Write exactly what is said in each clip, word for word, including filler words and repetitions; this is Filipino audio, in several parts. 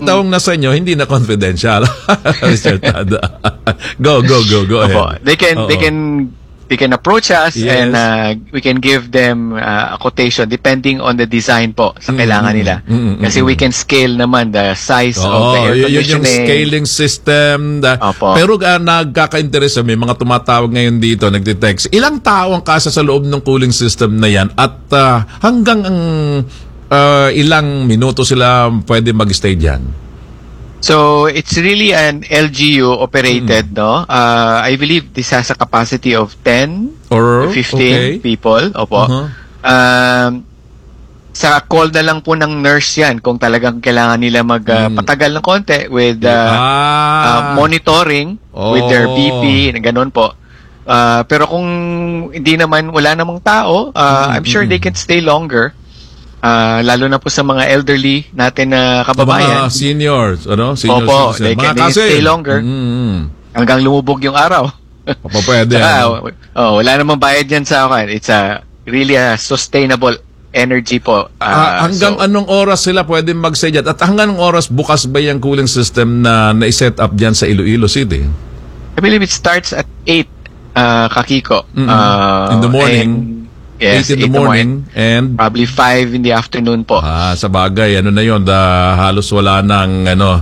taong nasa inyo, hindi na confidential. Mister Tad. Go, go, go, go ahead. Opo. They can, Oo. they can, they can approach us Yes. and uh, we can give them uh, a quotation depending on the design po sa kailangan nila. Mm, mm, Kasi mm. we can scale naman the size of the Oo, air yun yung conditioning. scaling system. Da, Opo. pero uh, nagkaka-interest, may mga tumatawag ngayon dito, nagde-text. Ilang tao ang kasa sa loob ng cooling system na yan at uh, hanggang ang uh, ilang minuto sila pwede mag-stay dyan? So it's really an L G U operated, no? Uh, I believe this has a capacity of ten Or, to fifteen okay. people. Opo. Uh-huh. Um, sa call na lang po ng nurse yan kung talagang kailangan nila magpatagal ng konti with uh, Ah. uh, monitoring with their B P, na ganun po. Uh, pero kung hindi naman, wala namang tao, uh, I'm sure they can stay longer. Uh, lalo na po sa mga elderly natin na kababayan. Mga seniors, ano? Senior Opo, citizen. they Mga can, they can kasi. stay longer. Mm. Hanggang lumubog yung araw. Opo, pwede. Saka, ano? oh, wala namang bayad yan sa akin. It's a really a sustainable energy po. Uh, Ah, hanggang so, anong oras sila pwede mag-stay dyan? At hanggang anong oras bukas ba yung cooling system na na-set up dyan sa Iloilo City? I believe it starts at eight, uh, Kakiko. Mm-mm. Uh, In the morning. and- yes, eight in the morning. And Probably five in the afternoon po. ah, sa bagay, ano na yun, da, halos wala ng ano,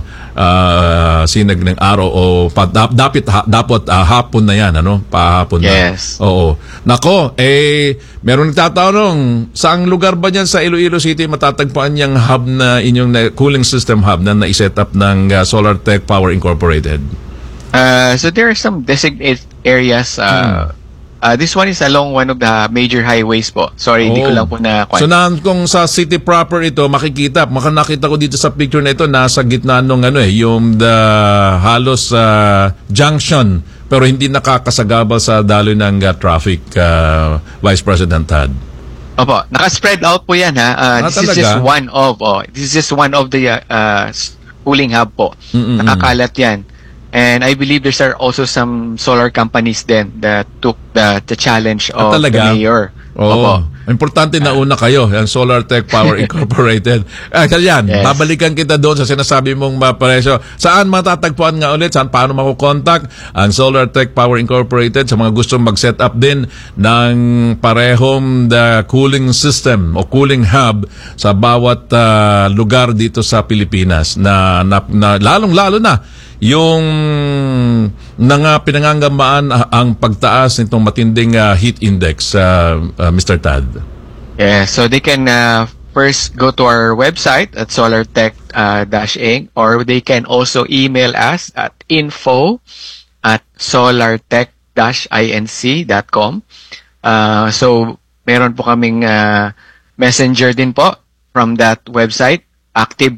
ah, sinag ng araw o pa, dap, dapat, ha, dapat ah, hapon na yan, ano? Pahapon na. Yes. Oo. Nako, eh, meron nagtatanong, saang lugar ba niyan sa Iloilo City matatagpuan yung hub na inyong na, cooling system hub na na-set up ng uh, Solar Tech Power Incorporated? Uh, so there are some designated areas. Uh, uh, this one is along one of the major highways po. Sorry, hindi ko Oh. lang po na... So na, kung sa city proper ito, makikita, maka nakita ko dito sa picture na ito, nasa gitna nung ano eh, yung the halos uh, junction, pero hindi nakakasagabal sa daloy ng uh, traffic, uh, Vice President Tad. Opo, naka-spread out po yan ha. Uh, Ah, this is talaga? just one of, oh, this is just one of the uh, uh, cooling hub po. Mm-mm-mm. Nakakalat yan. And I believe there's are also some solar companies then that took the, the challenge Ah, of the talaga? mayor. Oo. Opo. Importante na una kayo, yung Solar Tech Power Incorporated. Ah, kalyan, Yes. babalikan kita doon sa sinasabi mong mapresyo. Saan matatagpuan nga ulit? Saan, paano makukontakt ang Solar Tech Power Incorporated sa mga gustong mag-set up din ng parehong the cooling system o cooling hub sa bawat ah, lugar dito sa Pilipinas na, na, na lalong-lalo na yung nanga pinangangamaan ah, ang pagtaas nitong matinding ah, heat index, uh, uh, Mister Tad. Yeah, so they can uh, first go to our website at solartech uh, dash inc or they can also email us at info at solartech dash inc dot com. Uh, so meron po kaming uh, messenger din po from that website. Active